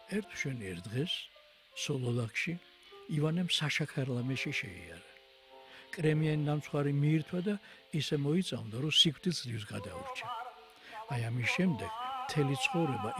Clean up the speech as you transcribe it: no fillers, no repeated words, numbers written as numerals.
ერთ მშვენიერ დღეს სოლოლაკში ივანემ საშაქარლამეში შეიარა. კრემიანი ნამცხვარი მიირთვა და ისე მოიწამდა, რომ სიკვდილს ძლივს გადაურჩა. აი ამის შემდეგ მთელი ცხოვრება